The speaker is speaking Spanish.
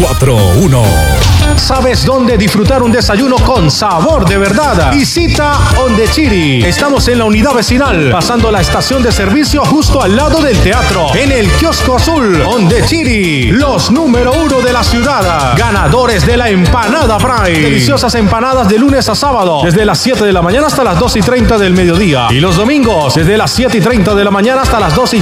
941. ¿Sabes dónde disfrutar un desayuno con sabor de verdad? Visita Ondechiri. Estamos en la unidad vecinal, pasando la estación de servicio justo al lado del teatro, en el kiosco azul. Ondechiri, los número 1 de la ciudad. Ganadores de la empanada Prime. Deliciosas empanadas de lunes a sábado, desde las 7 de la mañana hasta las 2:30 del mediodía. Y los domingos, desde las 7:30 de la mañana hasta las 2:30